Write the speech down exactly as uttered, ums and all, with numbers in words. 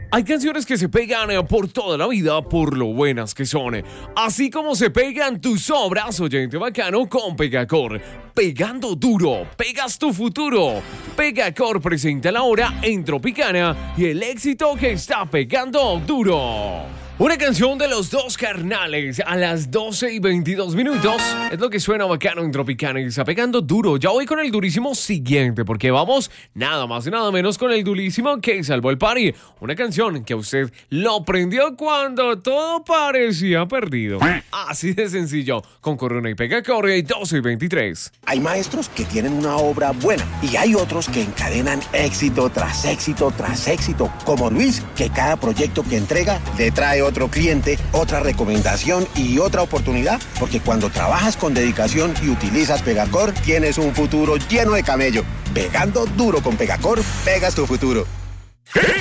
Hay canciones que se pegan eh, por toda la vida por lo buenas que son. Así como se pegan tus obras, oyente bacano, con Pegacor. Pegando duro, pegas tu futuro. Pegacor presenta la hora en Tropicana y el éxito que está pegando duro. Una canción de los dos carnales a las doce y veintidós minutos. Es lo que suena bacano en Tropicana y está pegando duro. Ya voy con el durísimo siguiente, porque vamos nada más y nada menos con el durísimo que salvó el party. Una canción que a usted lo prendió cuando todo parecía perdido. Así de sencillo, con Corona y Pegacor y doce y veintitrés. Hay maestros que tienen una obra buena y hay otros que encadenan éxito tras éxito tras éxito, como Luis, que cada proyecto que entrega le trae otro cliente, otra recomendación y otra oportunidad, porque cuando trabajas con dedicación y utilizas Pegacor, tienes un futuro lleno de camello. Pegando duro con Pegacor, pegas tu futuro.